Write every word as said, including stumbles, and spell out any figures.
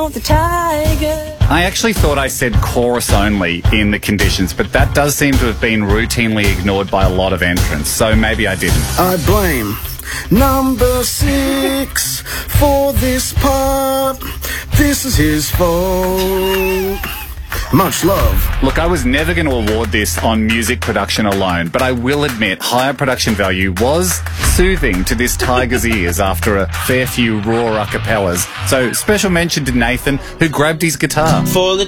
of the tiger. I actually thought I said chorus only in the conditions, but that does seem to have been routinely ignored by a lot of entrants, so maybe I didn't. I blame number six for this part. This is his fault. Much love. Look, I was never going to award this on music production alone, but I will admit higher production value was soothing to this tiger's ears after a fair few raw a cappellas. So special mention to Nathan, who grabbed his guitar. For the